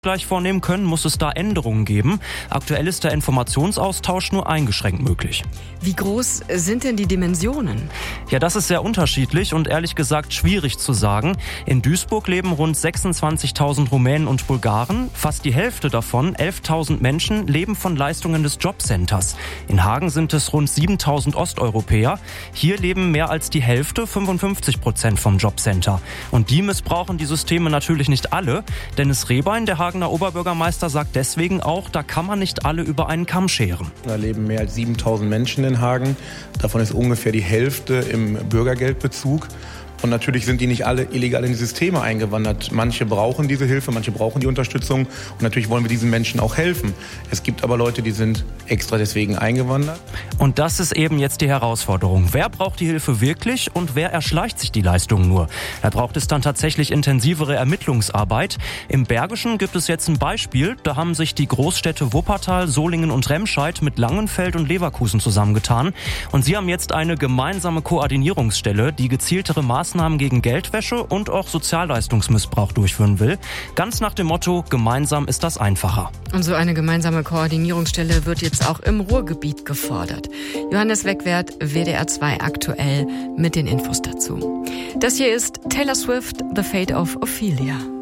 gleich vornehmen können, muss es da Änderungen geben. Aktuell ist der Informationsaustausch nur eingeschränkt möglich. Wie groß sind denn die Dimensionen? Ja, das ist sehr unterschiedlich und ehrlich gesagt schwierig zu sagen. In Duisburg leben rund 26.000 Rumänen und Bulgaren. Fast die Hälfte davon, 11.000 Menschen, leben von Leistungen des Jobcenters. In Hagen sind es rund 7.000 Osteuropäer. Hier leben mehr als die Hälfte, 55% vom Jobcenter. Und die missbrauchen die Systeme natürlich nicht alle. Dennis Rehbein, der Hagener Oberbürgermeister, sagt deswegen auch, da kann man nicht alle über einen Kamm scheren. Da leben mehr als 7.000 Menschen in Hagen. Davon ist ungefähr die Hälfte im Bürgergeldbezug. Und natürlich sind die nicht alle illegal in die Systeme eingewandert. Manche brauchen diese Hilfe, manche brauchen die Unterstützung. Und natürlich wollen wir diesen Menschen auch helfen. Es gibt aber Leute, die sind extra deswegen eingewandert. Und das ist eben jetzt die Herausforderung. Wer braucht die Hilfe wirklich und wer erschleicht sich die Leistung nur? Da braucht es dann tatsächlich intensivere Ermittlungsarbeit. Im Bergischen gibt es jetzt ein Beispiel. Da haben sich die Großstädte Wuppertal, Solingen und Remscheid mit Langenfeld und Leverkusen zusammengetan. Und sie haben jetzt eine gemeinsame Koordinierungsstelle, die gezieltere Maßnahmen gegen Geldwäsche und auch Sozialleistungsmissbrauch durchführen will. Ganz nach dem Motto, gemeinsam ist das einfacher. Und so eine gemeinsame Koordinierungsstelle wird jetzt auch im Ruhrgebiet gefordert. Johannes Wegwert, WDR 2 aktuell mit den Infos dazu. Das hier ist Taylor Swift, The Fate of Ophelia.